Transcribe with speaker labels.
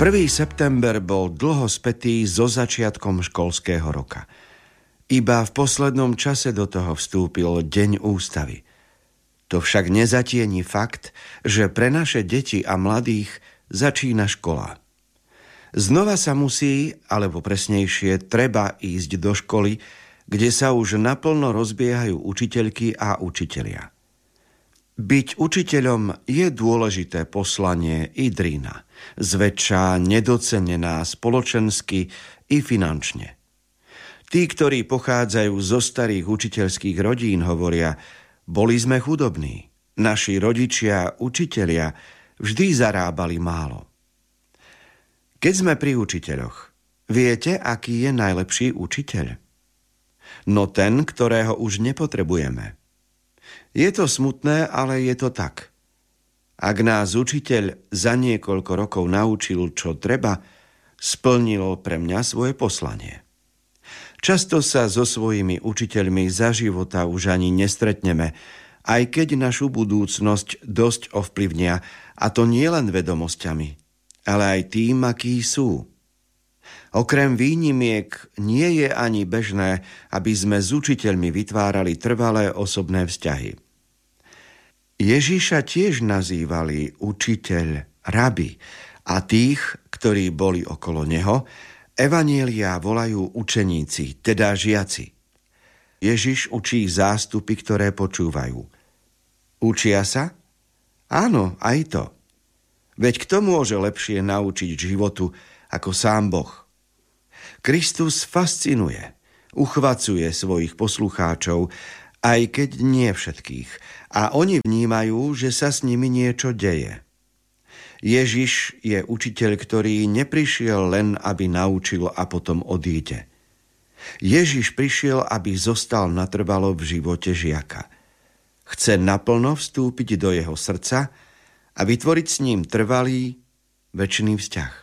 Speaker 1: 1. september bol dlho spätý so začiatkom školského roka. Iba v poslednom čase do toho vstúpil Deň ústavy. To však nezatieni fakt, že pre naše deti a mladých začína škola. Znova sa musí, alebo presnejšie treba ísť do školy, kde sa už naplno rozbiehajú učiteľky a učitelia. Byť učiteľom je dôležité poslanie i drína, zväčša nedocenená spoločensky i finančne. Tí, ktorí pochádzajú zo starých učiteľských rodín, hovoria: boli sme chudobní, naši rodičia, učitelia vždy zarábali málo. Keď sme pri učiteľoch, viete, aký je najlepší učiteľ? No ten, ktorého už nepotrebujeme. Je to smutné, ale je to tak. Ak nás učiteľ za niekoľko rokov naučil, čo treba, splnil pre mňa svoje poslanie. Často sa so svojimi učiteľmi za života už ani nestretneme, aj keď našu budúcnosť dosť ovplyvnia, a to nie len vedomosťami, ale aj tým, akí sú. Okrem výnimiek nie je ani bežné, aby sme s učiteľmi vytvárali trvalé osobné vzťahy. Ježiša tiež nazývali učiteľ, rabi, a tých, ktorí boli okolo neho, evanjelia volajú učeníci, teda žiaci. Ježiš učí zástupy, ktoré počúvajú. Učia sa? Áno, aj to. Veď kto môže lepšie naučiť životu ako sám Boh? Kristus fascinuje, uchvacuje svojich poslucháčov, aj keď nie všetkých, a oni vnímajú, že sa s nimi niečo deje. Ježiš je učiteľ, ktorý neprišiel len, aby naučil a potom odíde. Ježiš prišiel, aby zostal natrvalo v živote žiaka. Chce naplno vstúpiť do jeho srdca a vytvoriť s ním trvalý, večný vzťah.